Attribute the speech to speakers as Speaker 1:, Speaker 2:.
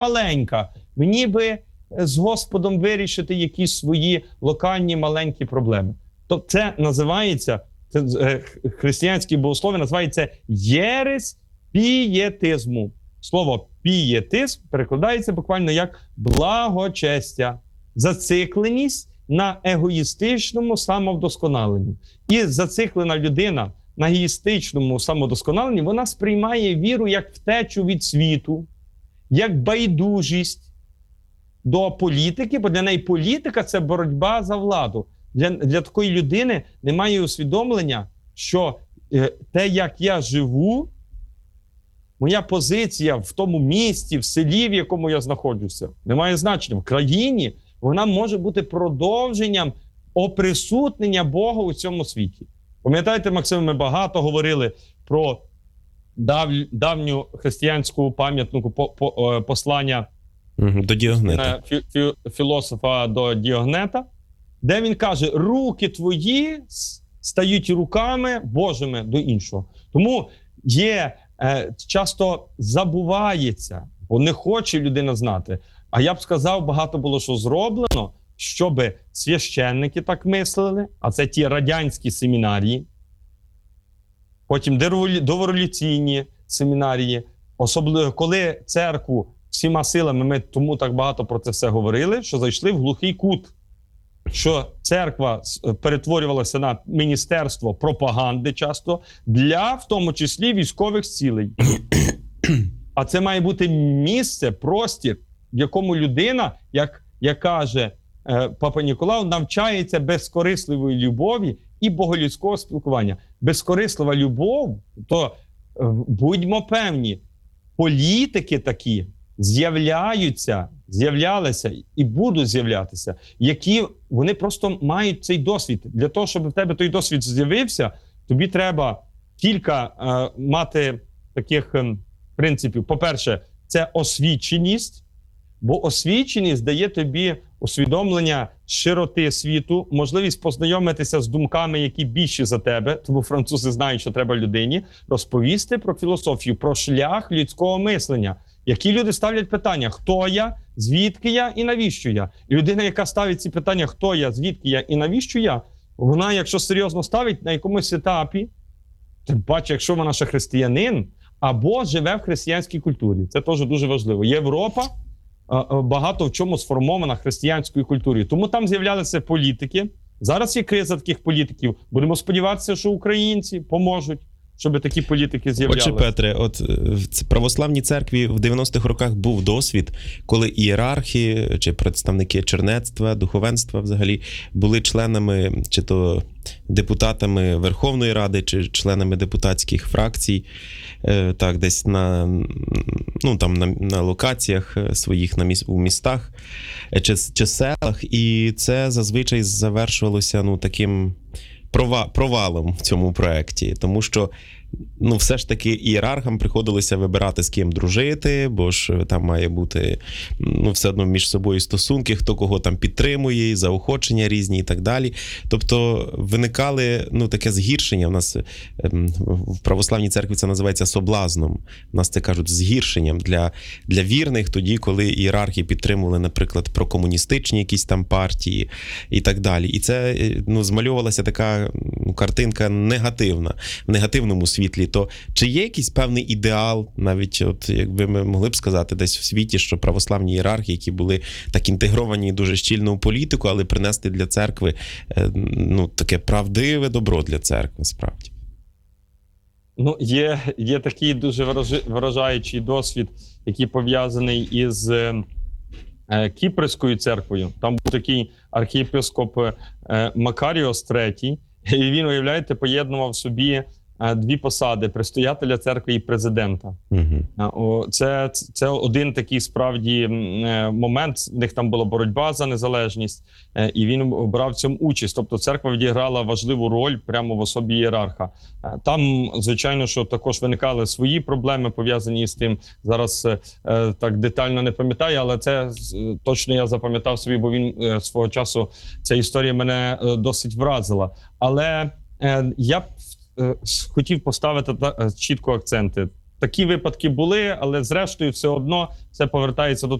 Speaker 1: маленька. Мені би з Господом вирішити якісь свої локальні маленькі проблеми. То це називається, християнське богослов'я називається єресь пієтизму. Слово пієтизм перекладається буквально як благочестя, зацикленість на егоїстичному самовдосконаленні. І зациклена людина на егоїстичному самодосконаленні, вона сприймає віру як втечу від світу, як байдужість до політики, бо для неї політика – це боротьба за владу. Для такої людини немає усвідомлення, що те, як я живу, моя позиція в тому місті, в селі, в якому я знаходжуся, не має значення. В країні вона може бути продовженням оприсутнення Бога у цьому світі. Пам'ятаєте, Максим, ми багато говорили про давню християнську пам'ятнику послання
Speaker 2: до Діогнета.
Speaker 1: Філософа до Діогнета, де він каже, руки твої стають руками Божими до іншого. Тому часто забувається, бо не хоче людина знати. А я б сказав, багато було що зроблено, щоб священники так мислили, а це ті радянські семінарії, потім дореволюційні семінарії, особливо коли церкву всіма силами, ми тому так багато про це все говорили, що зайшли в глухий кут, що церква перетворювалася на міністерство пропаганди часто для, в тому числі, військових цілей. А це має бути місце, простір, в якому людина, як каже Папа Ніколау, навчається безкорисливої любові і боголюдського спілкування. Безкорислива любов, то будьмо певні, політики такі з'являлися і будуть з'являтися, які вони просто мають цей досвід. Для того, щоб в тебе той досвід з'явився, тобі треба кілька мати таких принципів. По-перше, це освіченість, бо освіченість дає тобі усвідомлення широти світу, можливість познайомитися з думками, які більші за тебе, тому французи знають, що треба людині, розповісти про філософію, про шлях людського мислення. Які люди ставлять питання, хто я, звідки я і навіщо я? І людина, яка ставить ці питання, хто я, звідки я і навіщо я, вона, якщо серйозно ставить на якомусь етапі, ти бачиш, якщо вона ще християнин, або живе в християнській культурі. Це теж дуже важливо. Європа багато в чому сформована християнською культурою. Тому там з'являлися політики. Зараз є криза таких політиків. Будемо сподіватися, що українці поможуть, щоб такі політики з'являлися.
Speaker 2: Отже, Петре, в православній церкві в 90-х роках був досвід, коли ієрархи чи представники чернецтва, духовенства взагалі були членами чи то депутатами Верховної Ради, чи членами депутатських фракцій, так, десь на локаціях своїх у містах чи селах, і це зазвичай завершувалося таким провалом в цьому проєкті, тому що все ж таки ієрархам приходилося вибирати, з ким дружити, бо ж там має бути все одно між собою стосунки, хто кого там підтримує, заохочення різні і так далі. Тобто виникали таке згіршення. У нас в православній церкві це називається соблазном. У нас це кажуть згіршенням для вірних тоді, коли ієрархи підтримували, наприклад, прокомуністичні якісь там партії і так далі. І це змальовувалася така картинка негативна, в негативному світлі. То чи є якийсь певний ідеал, навіть якби ми могли б сказати десь в світі, що православні ієрархи, які були так інтегровані дуже щільно у політику, але принесли для церкви таке правдиве добро для церкви, справді?
Speaker 1: Є такий дуже вражаючий досвід, який пов'язаний із Кіпрською церквою. Там був такий архієпископ Макаріос III, і він, уявляєте, поєднував собі дві посади – предстоятеля церкви і президента. Це один такий справді момент, в них там була боротьба за незалежність, і він брав в цьому участь. Тобто церква відіграла важливу роль прямо в особі ієрарха. Там, звичайно, що також виникали свої проблеми, пов'язані з тим. Зараз так детально не пам'ятаю, але це точно я запам'ятав собі, бо він свого часу, ця історія мене досить вразила. Але я б хотів поставити чітко акценти. такі випадки були, але зрештою все одно це повертається до